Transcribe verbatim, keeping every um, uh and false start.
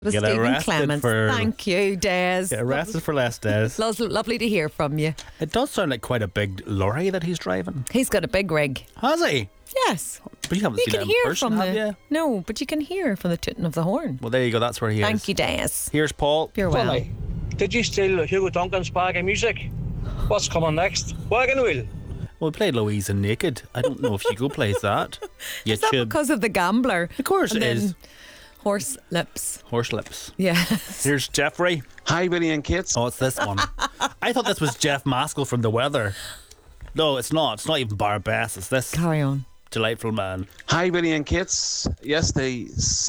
Get Stephen arrested Clements. for- Thank you, Des. Get arrested for less days. Lo- Lovely to hear from you. It does sound like quite a big lorry that he's driving. He's got a big rig. Has he? Yes. But you haven't You seen can it in hear person, from have the. you? No, but you can hear from the tooting of the horn. Well, there you go. That's where he Thank is. you, Des. Here's Paul. You're well. Funny. Did you steal Hugo Duncan's bag of music? What's coming next? Wagon wheel. Well, we played Louisa Naked. I don't know if Hugo plays that. You Is that should. because of the gambler? Of course and it then is. Horse lips. Horse lips. Yes. Here's Jeffrey. Hi, Billy and Kits. Oh, it's this one. I thought this was Jeff Maskell from The Weather. No, it's not. It's not even Barbess. It's this Carry on. delightful man. Hi, Billy and Kits. Yes, they